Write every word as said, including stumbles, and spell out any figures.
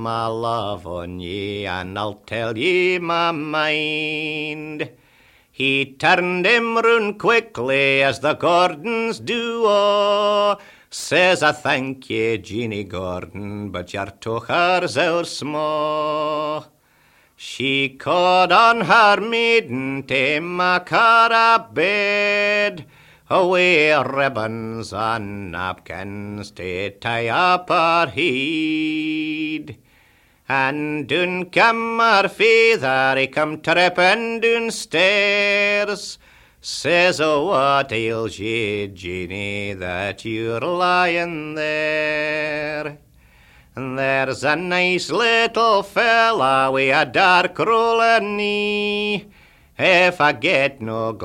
my love on ye, and I'll tell ye my mind. He turned him round quickly as the Gordons do, oh, says, I thank ye, Jeanie Gordon, but your tochers are sma'. She called on her maiden to mak her a bed, away ribbons and napkins to tie up her head. And doon come her father, he come tripping downstairs, says, oh, what ails ye, Jeanie, that you're lying there? There's a nice little fella wi' a dark rolling knee, if I get no